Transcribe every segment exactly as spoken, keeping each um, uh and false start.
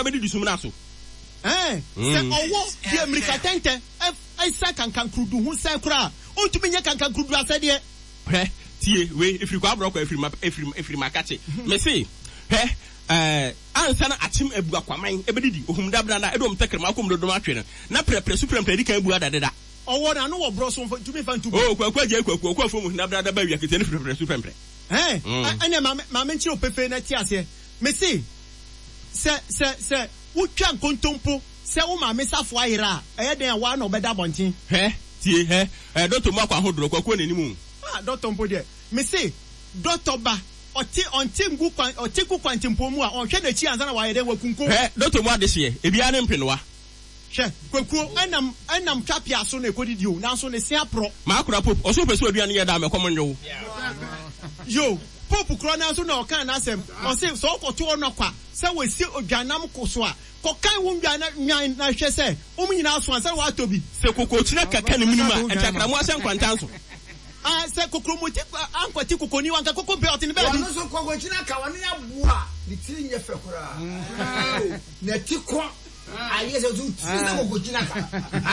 ba be di sum na so eh se owo di America tente e sa kankan krudu hu se kra ontumi nya kankan krudu asede he tie we efiri kwa broko efiri ma efiri efiri makache me say he eh ansa na achim ebu akwaman ebedidi ohumda branda edom tekrema akom dodom atwe no na prepre suprempe di kan ebu adadeda owo na no wo bro so tumi fa ntubu oh kwa kwa je kwa kwa kwa fo mu na branda ba wi akete ne prepre suprempe eh ene ma ma menchi opefe na ti ase me say se se se wotwa nkontompo se wo ma mesafo ayira eye den wa na obeda bontin he tie he eh doctor mu akwa hodoro kwa kwa nanimu ah doctor mpo de me say doctor ba oti onti ngu kwan oti ku kwantimpo mu a onhwe na chi anza na wa yede wakunko he doctor mu adehye ebia ne mpenoa hwe kwakuo enam enam twapia so na ekodi o na so ne se apro ma akura pop oso pese aduane ye da me komo nwo yo pop kro na so na okan na asem o se so okoto ono kwa se we si odwanam koso a kokan wo ndwana nwan na hwe se o mu nyina so ansa wa tobi se kokochina kaka ne munuma entakra mu ase nkwantanso ah se kokromoti ankwati kokoni wanka kokompe otini be no so kokochina ka woni aboa ni tiri nye fekura na tiko aye se tu tiri kokochina ka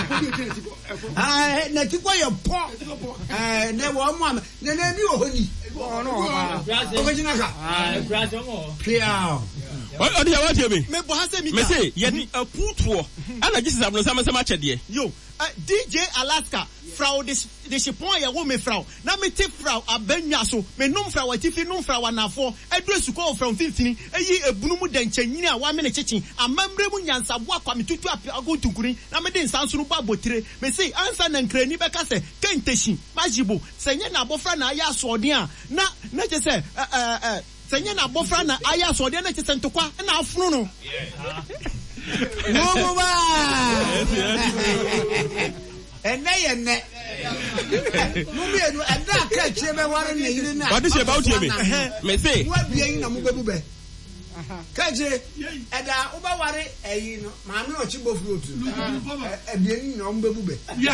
ah na tiko ye po eh ne wo mo am ne na bi ohoni kokochina ka ah grazo mo pia o de wa tie me me bo ha se mi me say ye di aputuo ana gisi sabno sama sama chede yo D J Alaska frau de de chipon ya wo me frau na me te frau abanwa so me num frau atifi num frau anafo adresu ko frau fifteen eyi ebunu mu dancanyini a wa me ne chichi amambre mu nyansabo akwa me tutu agotunkuri na me de nsanso ba botire me say ansa na nkrani be ka se kenteshi majibo senye na abofra na aya asode a na na je se eh eh senye na abofra na aya asode na che se ntokwa na afunu no no ba ene yene no me no ada ka chie be ware ne yiri na what is about you me me say wa bien na mu bebu be ka je eda wo ba ware eyi no ma me o chi bo fruit e bien na mu bebu be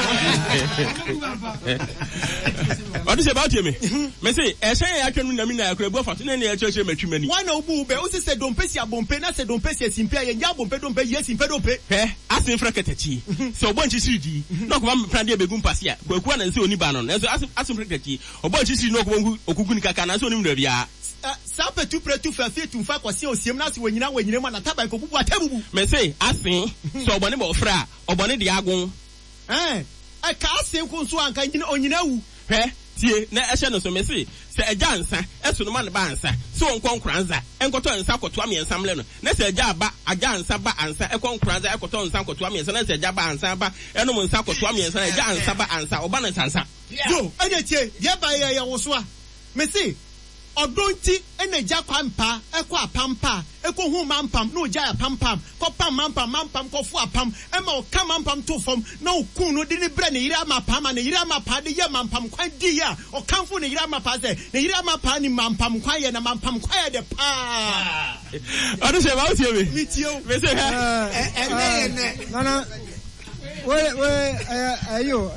what is about you me me say e say ya twenu na mi na akura bu fa ne ne ya cheche matwimani wana obu be o se se dompe si abompe na se dompe si simpia ye nya bompe dompe ye simpia dompe he asin fra katachi so obonchi siridi no ko ba plan de begum pase a kwaku na se oni ba no na so asin fra katachi obonchi siridi no ko okugu ni kaka na so oni mu bia sa petu pretu fa fi tu fa kwase osiem na se wanyina wanyina ma na taba ko bubu atabubu me say asin so obone bo fra obone de agun eh e ka asin ko so anka nyina onyina wu he tie na ehye no so me say se eja nsa eso no ma ne ba nsa so onkonkranza enkoto nsa koto amiensa mle no na se eja ba aja nsa ba ansa ekonkranza ekoto nsa koto amiensa na se eja ba ansa ba eno nsa koto amiensa na eja nsa ba ansa oba na nsa yo ene tie ye ba ye ye wo so a me say odonti ene ja kwampa ekọ apampa ekọ hu mampam no ja apampam ko pam mampam mampam ko fu apam ema o ka mampam to fom na okun no de ne bre ne yira mapam na yira mapa de ye mampam kwan di ya o kanfo ne yira mapa se ne yira mapa ni mampam kwan ye na mampam kwan ye de pa adu se ba o tie me mi tie me se ha ene ene no no we we ayo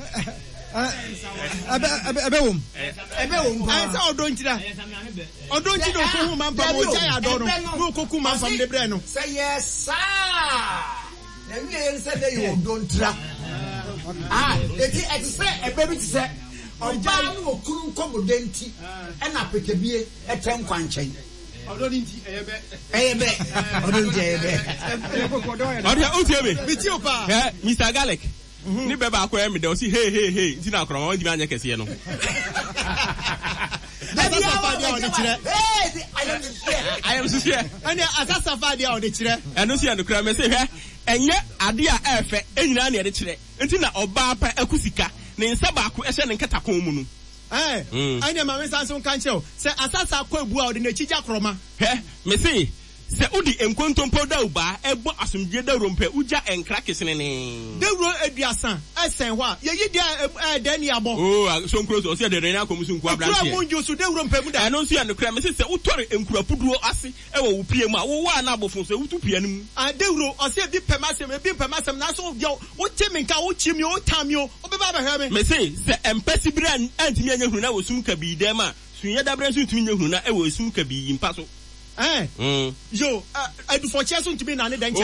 abe abe wom ebe wom pa ansa odonti da odonti do ko hu mampam o ja ya do no no koku mampam de bre no say yes sir na mi e say dey odontra ah eti eti say ebe bi ti say oja no okuru nkobodo nti e na pekebie e tem kwanchan odonti eyebe eyebe odonti eyebe odia o tie me mi ti o pa eh Mister Garlic ni beba akwa me de o si hey hey hey ti na akro ma won di anya kese no asasa dia o de kire hey I am here I am here ene asasa dia o de kire eno si anu kra me se hwe enye ade a efe enyina na e de kire nti na oba pa akusika ne nsa ba ko ehye ne nkata kon mu no eh ene ma me sanso kan kire o se asasa akwa ebu a o de na chija kroma he me se se udi enkontompo da uba ebo asumdie da rompe uja enkra kesene ne dewro aduasan esen ho a ye yi dia da ni abo oh so nkro so se de rena akomusu nku abranche kura munju so dewro mpem da eno so ya no kra me se se utore enkura puduo ase e wo pie mu a wo wa na abofo so utu pie nim a dewro o se bi pemasem bi pemasem na so wo wo temi nka wo chimi wo tamio wo be ba ba hwe me me se se empesi bra antimi anya hunu na wo sum ka bi dem a sunya da bra so ntimi nya hunu na e wo sum ka bi yimpa so eh yo adu for cheso ntimi na ne dan